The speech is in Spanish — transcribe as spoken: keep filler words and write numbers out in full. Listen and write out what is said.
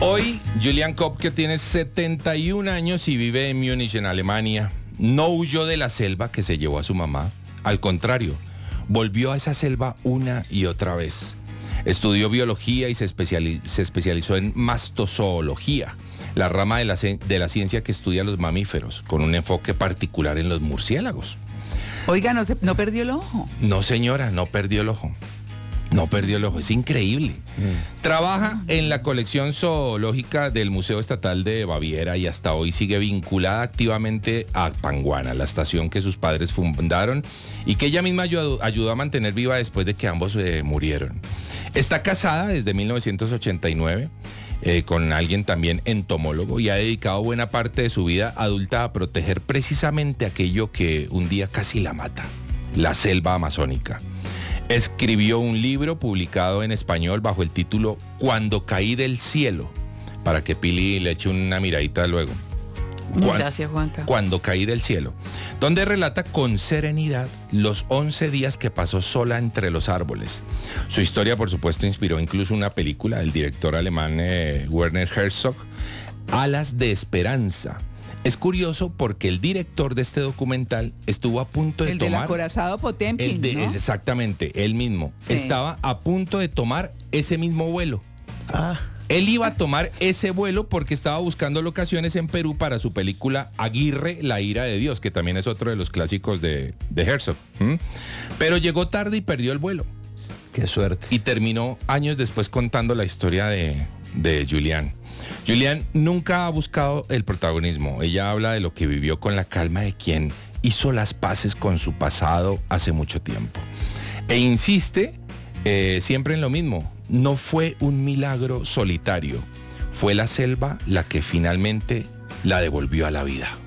Hoy, Julian Köpke tiene setenta y un años y vive en Múnich, en Alemania. No huyó de la selva que se llevó a su mamá. Al contrario, volvió a esa selva una y otra vez. Estudió biología y se, especiali- se especializó en mastozoología, la rama de la, de la ciencia que estudia los mamíferos, con un enfoque particular en los murciélagos. Oiga, ¿no, se, ¿no perdió el ojo? No, señora, no perdió el ojo. No perdió el ojo, es increíble. Mm. Trabaja en la colección zoológica del Museo Estatal de Baviera y hasta hoy sigue vinculada activamente a Panguana, la estación que sus padres fundaron y que ella misma ayudó, ayudó a mantener viva después de que ambos eh, murieron. Está casada desde mil novecientos ochenta y nueve eh, con alguien también entomólogo y ha dedicado buena parte de su vida adulta a proteger precisamente aquello que un día casi la mata, la selva amazónica. Escribió un libro publicado en español bajo el título Cuando caí del cielo, para que Pili le eche una miradita luego. Cuando, Gracias, Juanca. Cuando caí del cielo, donde relata con serenidad los once días que pasó sola entre los árboles. Su historia, por supuesto, inspiró incluso una película del director alemán eh, Werner Herzog, Alas de Esperanza. Es curioso porque el director de este documental estuvo a punto de el tomar... El del acorazado Potemkin, el de, ¿no? Exactamente, él mismo. Sí. Estaba a punto de tomar ese mismo vuelo. Ah. Él iba a tomar ese vuelo porque estaba buscando locaciones en Perú para su película Aguirre, la ira de Dios, que también es otro de los clásicos de, de Herzog. ¿Mm? Pero llegó tarde y perdió el vuelo. Qué suerte. Y terminó años después contando la historia de, de Julian. Julian nunca ha buscado el protagonismo. Ella habla de lo que vivió con la calma de quien hizo las paces con su pasado hace mucho tiempo. E insiste eh, siempre en lo mismo. No fue un milagro solitario. Fue la selva la que finalmente la devolvió a la vida.